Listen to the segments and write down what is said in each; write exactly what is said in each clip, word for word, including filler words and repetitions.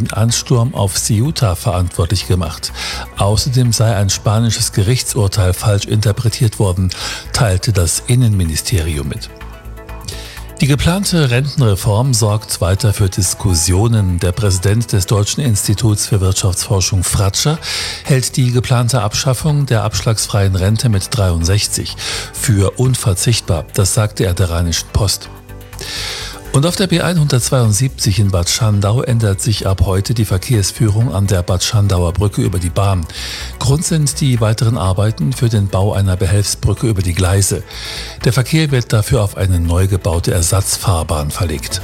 den Ansturm auf Ceuta verantwortlich gemacht. Außerdem sei ein spanisches Gerichtsurteil falsch interpretiert worden, teilte das Innenministerium mit. Die geplante Rentenreform sorgt weiter für Diskussionen. Der Präsident des Deutschen Instituts für Wirtschaftsforschung Fratscher hält die geplante Abschaffung der abschlagsfreien Rente mit dreiundsechzig für unverzichtbar. Das sagte er der Rheinischen Post. Und auf der B hundertzweiundsiebzig in Bad Schandau ändert sich ab heute die Verkehrsführung an der Bad Schandauer Brücke über die Bahn. Grund sind die weiteren Arbeiten für den Bau einer Behelfsbrücke über die Gleise. Der Verkehr wird dafür auf eine neu gebaute Ersatzfahrbahn verlegt.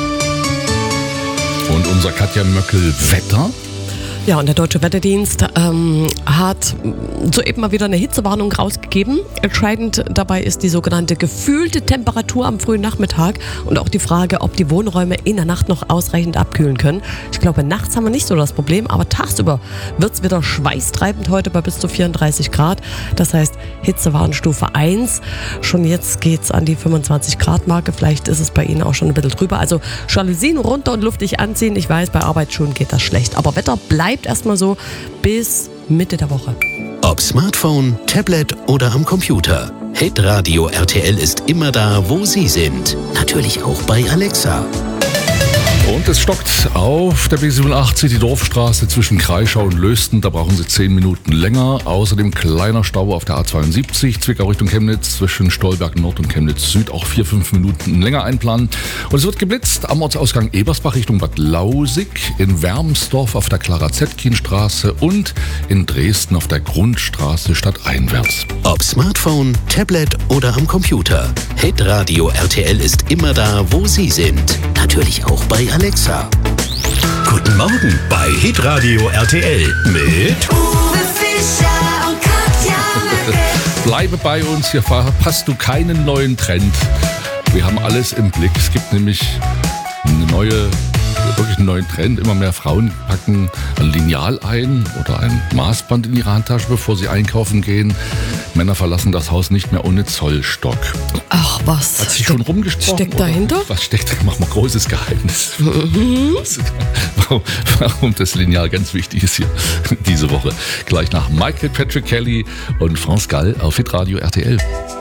Und unser Katja Möckel Wetter? Ja, und der Deutsche Wetterdienst ähm, hat soeben mal wieder eine Hitzewarnung rausgegeben. Entscheidend dabei ist die sogenannte gefühlte Temperatur am frühen Nachmittag und auch die Frage, ob die Wohnräume in der Nacht noch ausreichend abkühlen können. Ich glaube, nachts haben wir nicht so das Problem, aber tagsüber wird es wieder schweißtreibend heute bei bis zu vierunddreißig Grad. Das heißt, Hitzewarnstufe eins. Schon jetzt geht es an die fünfundzwanzig Grad Marke. Vielleicht ist es bei Ihnen auch schon ein bisschen drüber. Also Jalousien runter und luftig anziehen. Ich weiß, bei Arbeitsschuhen geht das schlecht. Aber Wetter bleibt erstmal so bis Mitte der Woche. Ob Smartphone, Tablet oder am Computer. Hitradio R T L ist immer da, wo Sie sind. Natürlich auch bei Alexa. Und es stockt auf der B siebenundachtzig, die Dorfstraße zwischen Kreischau und Lösten. Da brauchen Sie zehn Minuten länger. Außerdem kleiner Stau auf der A zweiundsiebzig, Zwickau Richtung Chemnitz, zwischen Stolberg Nord und Chemnitz Süd. Auch vier, fünf Minuten länger einplanen. Und es wird geblitzt am Ortsausgang Ebersbach Richtung Bad Lausig, in Wermsdorf auf der Clara-Zetkin-Straße und in Dresden auf der Grundstraße stadteinwärts. Ob Smartphone, Tablet oder am Computer. Hitradio R T L ist immer da, wo Sie sind. Natürlich auch bei Alexa. Guten Morgen bei Hitradio R T L mit Uwe Fischer und Katja Möckel. Bleibe bei uns, hier verpasst du keinen neuen Trend. Wir haben alles im Blick. Es gibt nämlich eine neue, wirklich einen neuen Trend. Immer mehr Frauen packen ein Lineal ein oder ein Maßband in ihre Handtasche, bevor sie einkaufen gehen. Männer verlassen das Haus nicht mehr ohne Zollstock. Ach, was? Hat sich schon rumgesprochen? Steckt dahinter? Was steckt? Mach mal großes Geheimnis. Mhm. warum, warum das Lineal ganz wichtig ist hier diese Woche. Gleich nach Michael Patrick Kelly und France Gall auf Hitradio R T L.